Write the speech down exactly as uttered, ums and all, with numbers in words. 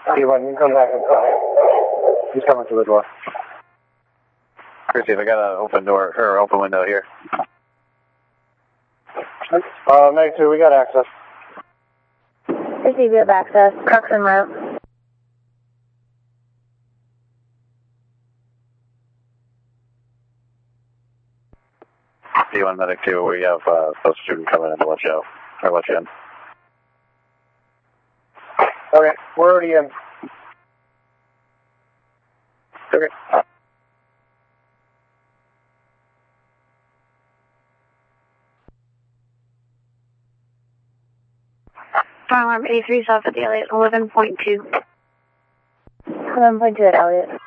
T-one, you can come back inside. He's coming to the door. Chrissy, I got an open door, or open window here. Uh, ninety-two, we got access. Chrissy, we have access. Trucks en route. T one medic two, we have uh, a student coming in to let you out, or let you in. Okay, we're already in. Okay. Fire alarm eighty-three, south at the Elliott, eleven point two. eleven point two at Elliott.